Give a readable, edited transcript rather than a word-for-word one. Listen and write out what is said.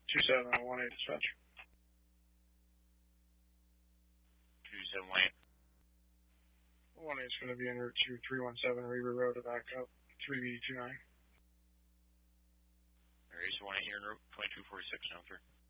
2718 dispatch. 2718. 1 is going to be en route to 317 Reaver Road to back up 3B29. Alright, so 1 you're en route 2246 now, sir.